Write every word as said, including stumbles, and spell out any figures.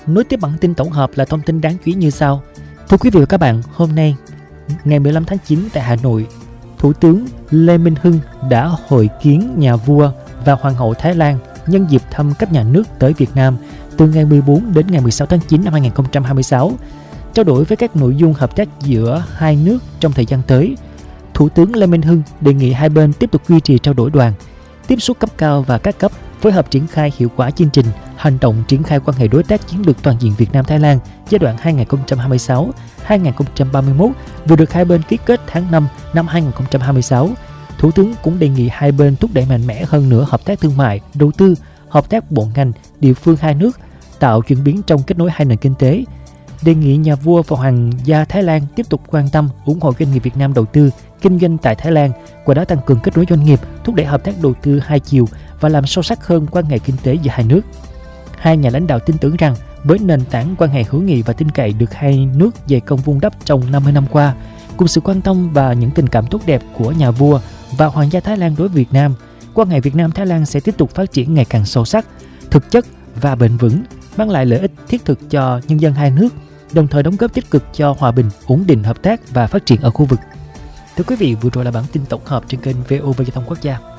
Nối tiếp bản tin tổng hợp là thông tin đáng chú ý như sau. Thưa quý vị và các bạn, hôm nay, ngày mười lăm tháng chín tại Hà Nội, Thủ tướng Lê Minh Hưng đã hội kiến nhà vua và hoàng hậu Thái Lan nhân dịp thăm cấp nhà nước tới Việt Nam từ ngày mười bốn đến ngày mười sáu tháng chín năm hai nghìn không trăm hai mươi sáu. Trao đổi với các nội dung hợp tác giữa hai nước trong thời gian tới, Thủ tướng Lê Minh Hưng đề nghị hai bên tiếp tục duy trì trao đổi đoàn, tiếp xúc cấp cao và các cấp, phối hợp triển khai hiệu quả chương trình hành động triển khai quan hệ đối tác chiến lược toàn diện Việt Nam Thái Lan giai đoạn hai nghìn không trăm hai mươi sáu đến hai nghìn không trăm ba mươi mốt vừa được hai bên ký kết tháng năm năm hai nghìn không trăm hai mươi sáu. Thủ tướng cũng đề nghị hai bên thúc đẩy mạnh mẽ hơn nữa hợp tác thương mại, đầu tư, hợp tác bộ ngành, địa phương hai nước, tạo chuyển biến trong kết nối hai nền kinh tế. Đề nghị nhà vua và hoàng gia Thái Lan tiếp tục quan tâm, ủng hộ doanh nghiệp Việt Nam đầu tư, kinh doanh tại Thái Lan, qua đó tăng cường kết nối doanh nghiệp, thúc đẩy hợp tác đầu tư hai chiều và làm sâu sắc hơn quan hệ kinh tế giữa hai nước. Hai nhà lãnh đạo tin tưởng rằng với nền tảng quan hệ hữu nghị và tin cậy được hai nước dày công vun đắp trong năm mươi năm qua, cùng sự quan tâm và những tình cảm tốt đẹp của nhà vua và hoàng gia Thái Lan đối với Việt Nam, quan hệ Việt Nam-Thái Lan sẽ tiếp tục phát triển ngày càng sâu sắc, thực chất và bền vững, mang lại lợi ích thiết thực cho nhân dân hai nước, đồng thời đóng góp tích cực cho hòa bình, ổn định, hợp tác và phát triển ở khu vực. Thưa quý vị, vừa rồi là bản tin tổng hợp trên kênh vê o vê Giao thông Quốc gia.